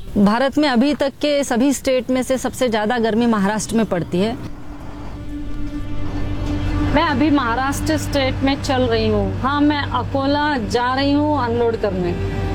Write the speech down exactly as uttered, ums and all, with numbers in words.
भारत में अभी तक के सभी स्टेट में से सबसे ज़्यादा गर्मी महाराष्ट्र में पड़ती है। मैं अभी महाराष्ट्र स्टेट में चल रही हूँ। हाँ, मैं अकोला जा रही हूँ अनलोड करने।